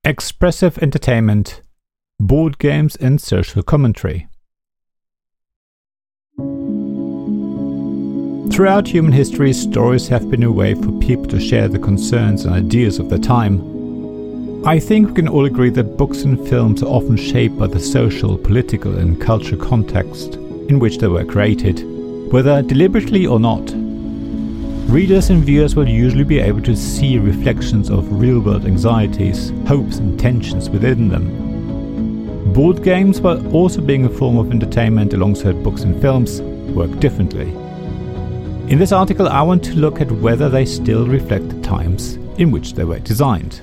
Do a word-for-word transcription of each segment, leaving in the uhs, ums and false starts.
Expressive entertainment, board games and social commentary. Throughout human history, stories have been a way for people to share the concerns and ideas of their time. I think we can all agree that books and films are often shaped by the social, political and cultural context in which they were created, whether deliberately or not. Readers and viewers will usually be able to see reflections of real-world anxieties, hopes and tensions within them. Board games, while also being a form of entertainment alongside books and films, work differently. In this article, I want to look at whether they still reflect the times in which they were designed.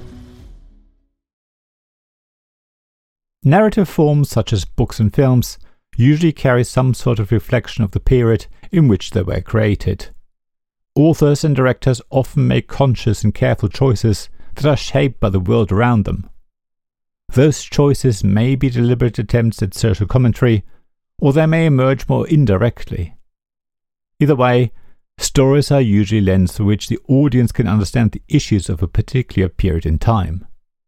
Narrative forms such as books and films usually carry some sort of reflection of the period in which they were created. Authors and directors often make conscious and careful choices that are shaped by the world around them. Those choices may be deliberate attempts at social commentary, or they may emerge more indirectly. Either way, stories are usually lens through which the audience can understand the issues of a particular period in time.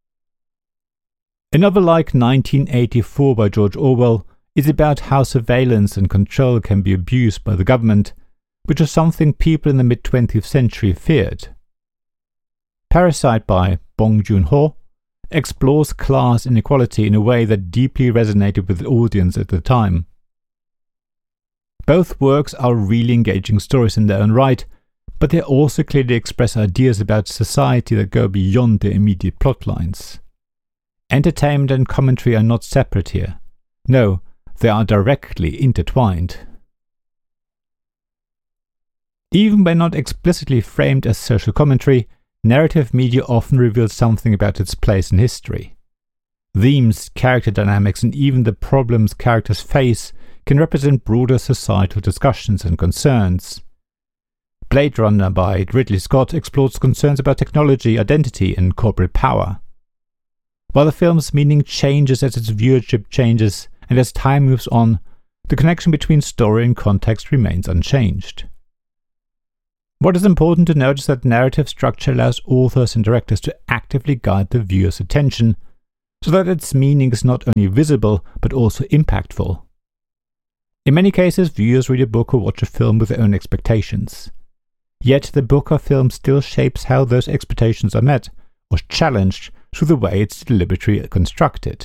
A novel like nineteen eighty-four by George Orwell is about how surveillance and control can be abused by the government, which was something people in the mid-twentieth century feared. Parasite by Bong Joon-ho explores class inequality in a way that deeply resonated with the audience at the time. Both works are really engaging stories in their own right, but they also clearly express ideas about society that go beyond their immediate plotlines. Entertainment and commentary are not separate here. No, they are directly intertwined. Even when not explicitly framed as social commentary, narrative media often reveals something about its place in history. Themes, character dynamics, and even the problems characters face can represent broader societal discussions and concerns. Blade Runner by Ridley Scott explores concerns about technology, identity, and corporate power. While the film's meaning changes as its viewership changes and as time moves on, the connection between story and context remains unchanged. What is important to note is that narrative structure allows authors and directors to actively guide the viewer's attention, so that its meaning is not only visible but also impactful. In many cases, viewers read a book or watch a film with their own expectations. Yet the book or film still shapes how those expectations are met or challenged through the way it's deliberately constructed.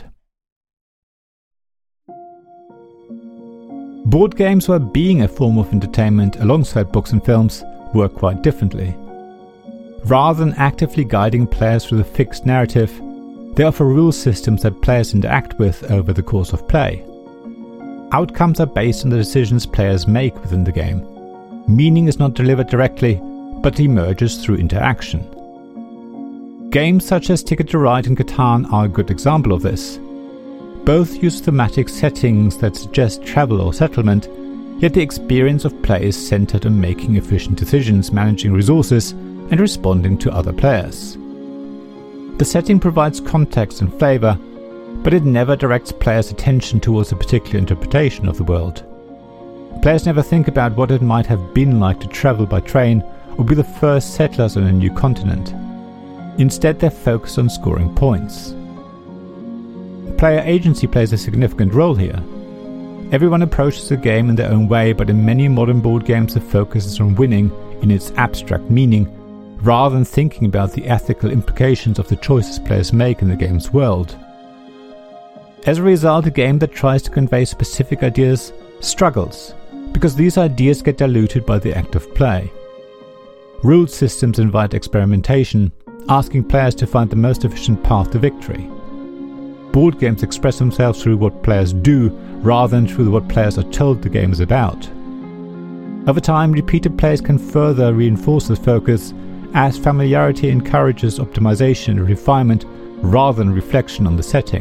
Board games, while being a form of entertainment alongside books and films, work quite differently. Rather than actively guiding players through the fixed narrative, they offer rule systems that players interact with over the course of play. Outcomes are based on the decisions players make within the game. Meaning is not delivered directly, but emerges through interaction. Games such as Ticket to Ride and Catan are a good example of this. Both use thematic settings that suggest travel or settlement, yet the experience of play is centered on making efficient decisions, managing resources, and responding to other players. The setting provides context and flavor, but it never directs players' attention towards a particular interpretation of the world. Players never think about what it might have been like to travel by train or be the first settlers on a new continent. Instead, they're focused on scoring points. Player agency plays a significant role here. Everyone approaches the game in their own way, but in many modern board games the focus is on winning in its abstract meaning, rather than thinking about the ethical implications of the choices players make in the game's world. As a result, a game that tries to convey specific ideas struggles, because these ideas get diluted by the act of play. Rule systems invite experimentation, asking players to find the most efficient path to victory. Board games express themselves through what players do, rather than through what players are told the game is about. Over time, repeated plays can further reinforce this focus, as familiarity encourages optimization and refinement rather than reflection on the setting.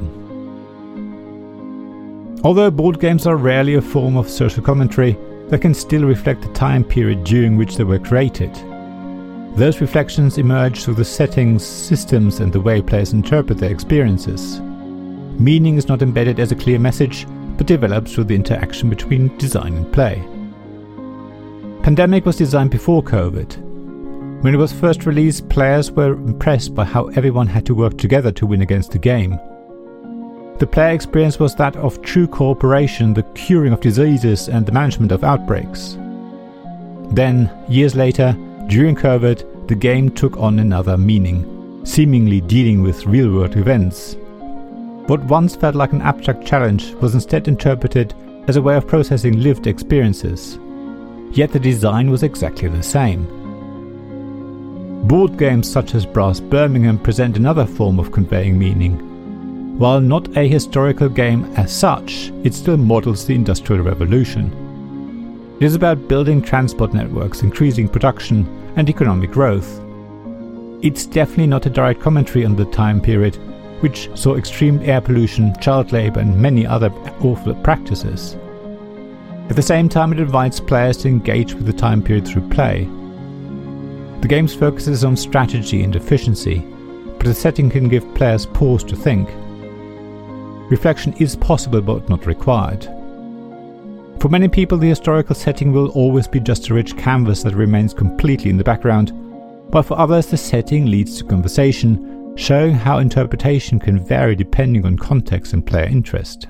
Although board games are rarely a form of social commentary, they can still reflect the time period during which they were created. Those reflections emerge through the settings, systems, and the way players interpret their experiences. Meaning is not embedded as a clear message, but develops through the interaction between design and play. Pandemic was designed before COVID. When it was first released, players were impressed by how everyone had to work together to win against the game. The player experience was that of true cooperation, the curing of diseases and the management of outbreaks. Then, years later, during COVID, the game took on another meaning, seemingly dealing with real-world events. What once felt like an abstract challenge was instead interpreted as a way of processing lived experiences. Yet the design was exactly the same. Board games such as Brass Birmingham present another form of conveying meaning. While not a historical game as such, it still models the Industrial Revolution. It is about building transport networks, increasing production and economic growth. It's definitely not a direct commentary on the time period, which saw extreme air pollution, child labour and many other awful practices. At the same time, it invites players to engage with the time period through play. The game focuses on strategy and efficiency, but the setting can give players pause to think. Reflection is possible but not required. For many people, the historical setting will always be just a rich canvas that remains completely in the background, while for others the setting leads to conversation, showing how interpretation can vary depending on context and player interest.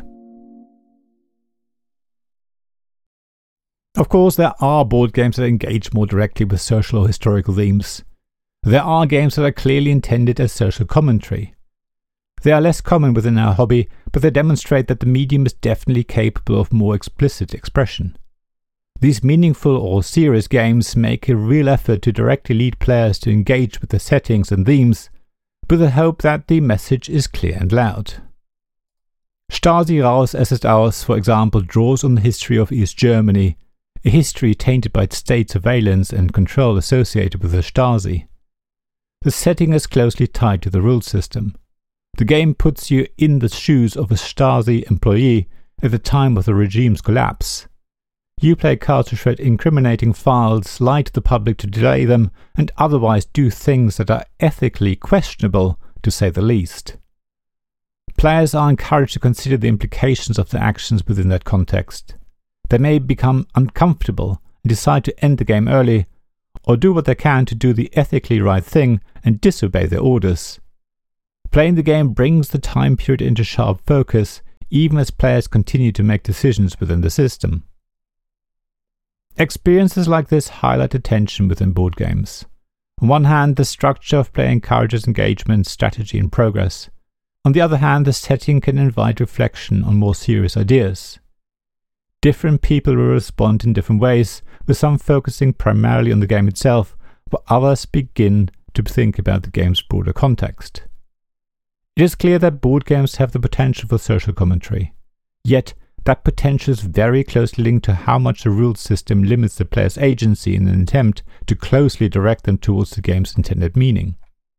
Of course, there are board games that engage more directly with social or historical themes. There are games that are clearly intended as social commentary. They are less common within our hobby, but they demonstrate that the medium is definitely capable of more explicit expression. These meaningful or serious games make a real effort to directly lead players to engage with the settings and themes, with the hope that the message is clear and loud. Stasi raus, es ist aus, for example, draws on the history of East Germany, a history tainted by state surveillance and control associated with the Stasi. The setting is closely tied to the rule system. The game puts you in the shoes of a Stasi employee at the time of the regime's collapse. You play cards to shred incriminating files, lie to the public to delay them, and otherwise do things that are ethically questionable, to say the least. Players are encouraged to consider the implications of their actions within that context. They may become uncomfortable and decide to end the game early, or do what they can to do the ethically right thing and disobey their orders. Playing the game brings the time period into sharp focus, even as players continue to make decisions within the system. Experiences like this highlight the tension within board games. On one hand, the structure of play encourages engagement, strategy and progress. On the other hand, the setting can invite reflection on more serious ideas. Different people will respond in different ways, with some focusing primarily on the game itself, while others begin to think about the game's broader context. It is clear that board games have the potential for social commentary. Yet, that potential is very closely linked to how much the rule system limits the player's agency in an attempt to closely direct them towards the game's intended meaning.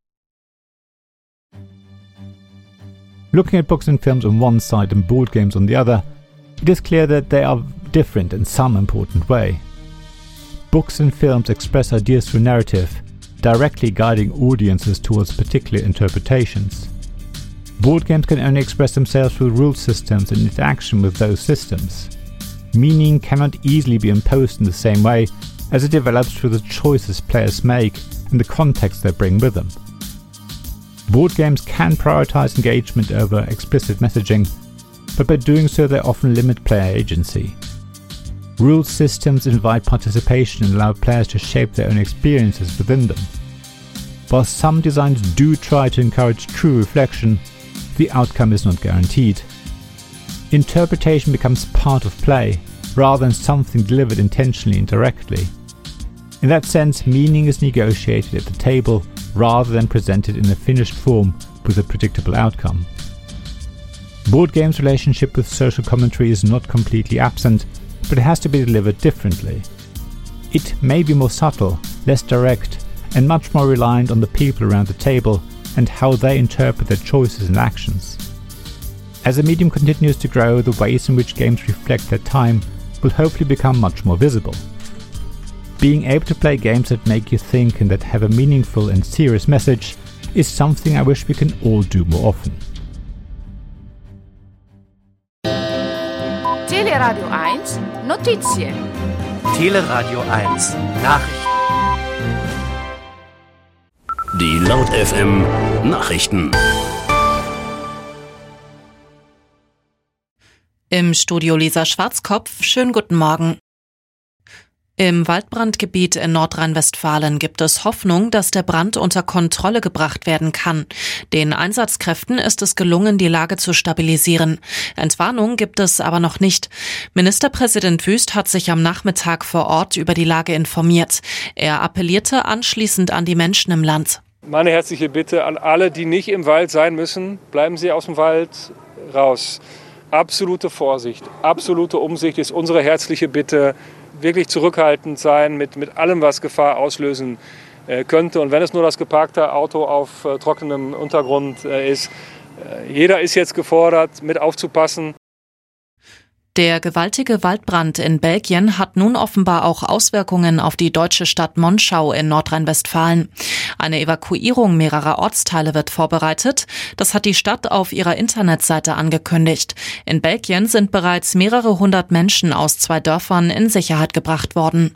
Looking at books and films on one side and board games on the other, it is clear that they are different in some important way. Books and films express ideas through narrative, directly guiding audiences towards particular interpretations. Board games can only express themselves through rule systems and interaction with those systems. Meaning cannot easily be imposed in the same way, as it develops through the choices players make and the context they bring with them. Board games can prioritize engagement over explicit messaging, but by doing so they often limit player agency. Rule systems invite participation and allow players to shape their own experiences within them. While some designs do try to encourage true reflection, the outcome is not guaranteed. Interpretation becomes part of play, rather than something delivered intentionally and directly. In that sense, meaning is negotiated at the table, rather than presented in a finished form with a predictable outcome. Board games' relationship with social commentary is not completely absent, but it has to be delivered differently. It may be more subtle, less direct, and much more reliant on the people around the table and how they interpret their choices and actions. As the medium continues to grow, the ways in which games reflect their time will hopefully become much more visible. Being able to play games that make you think and that have a meaningful and serious message is something I wish we can all do more often. Teleradio eins Notizie. Teleradio eins Nachrichten. Die Laut F M Nachrichten. Im Studio Lisa Schwarzkopf, schönen guten Morgen. Im Waldbrandgebiet in Nordrhein-Westfalen gibt es Hoffnung, dass der Brand unter Kontrolle gebracht werden kann. Den Einsatzkräften ist es gelungen, die Lage zu stabilisieren. Entwarnung gibt es aber noch nicht. Ministerpräsident Wüst hat sich am Nachmittag vor Ort über die Lage informiert. Er appellierte anschließend an die Menschen im Land. Meine herzliche Bitte an alle, die nicht im Wald sein müssen, bleiben Sie aus dem Wald raus. Absolute Vorsicht, absolute Umsicht ist unsere herzliche Bitte. Wirklich zurückhaltend sein mit, mit allem, was Gefahr auslösen äh, könnte. Und wenn es nur das geparkte Auto auf äh, trockenem Untergrund äh, ist, äh, jeder ist jetzt gefordert, mit aufzupassen. Der gewaltige Waldbrand in Belgien hat nun offenbar auch Auswirkungen auf die deutsche Stadt Monschau in Nordrhein-Westfalen. Eine Evakuierung mehrerer Ortsteile wird vorbereitet. Das hat die Stadt auf ihrer Internetseite angekündigt. In Belgien sind bereits mehrere hundert Menschen aus zwei Dörfern in Sicherheit gebracht worden.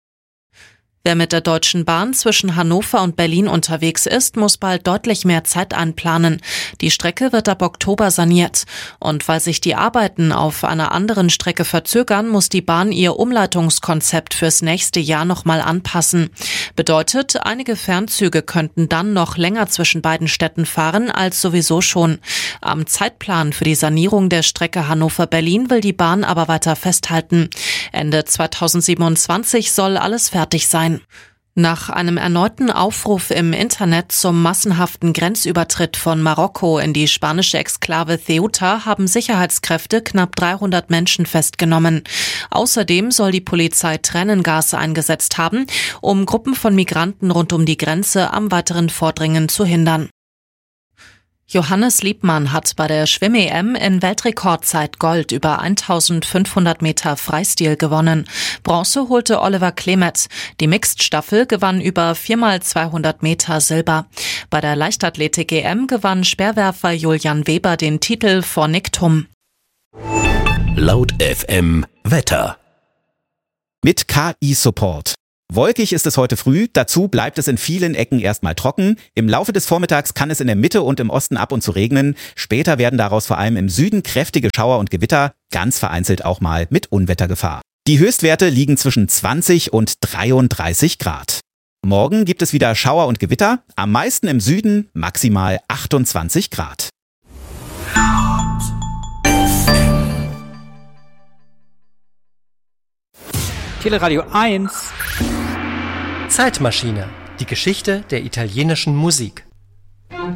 Wer mit der Deutschen Bahn zwischen Hannover und Berlin unterwegs ist, muss bald deutlich mehr Zeit einplanen. Die Strecke wird ab Oktober saniert. Und weil sich die Arbeiten auf einer anderen Strecke verzögern, muss die Bahn ihr Umleitungskonzept fürs nächste Jahr nochmal anpassen. Bedeutet, einige Fernzüge könnten dann noch länger zwischen beiden Städten fahren als sowieso schon. Am Zeitplan für die Sanierung der Strecke Hannover-Berlin will die Bahn aber weiter festhalten. Ende zweitausendsiebenundzwanzig soll alles fertig sein. Nach einem erneuten Aufruf im Internet zum massenhaften Grenzübertritt von Marokko in die spanische Exklave Ceuta haben Sicherheitskräfte knapp dreihundert Menschen festgenommen. Außerdem soll die Polizei Tränengas eingesetzt haben, um Gruppen von Migranten rund um die Grenze am weiteren Vordringen zu hindern. Johannes Liebmann hat bei der Schwimm-E M in Weltrekordzeit Gold über eintausendfünfhundert Meter Freistil gewonnen. Bronze holte Oliver Klemet. Die Mixed-Staffel gewann über vier mal zweihundert Meter Silber. Bei der Leichtathletik-E M gewann Speerwerfer Julian Weber den Titel vor Nick Thum. Laut F M Wetter. Mit K I-Support. Wolkig ist es heute früh, dazu bleibt es in vielen Ecken erstmal trocken. Im Laufe des Vormittags kann es in der Mitte und im Osten ab und zu regnen. Später werden daraus vor allem im Süden kräftige Schauer und Gewitter, ganz vereinzelt auch mal mit Unwettergefahr. Die Höchstwerte liegen zwischen zwanzig und dreiunddreißig Grad. Morgen gibt es wieder Schauer und Gewitter, am meisten im Süden maximal achtundzwanzig Grad. Teleradio eins. Zeitmaschine. Die Geschichte der italienischen Musik.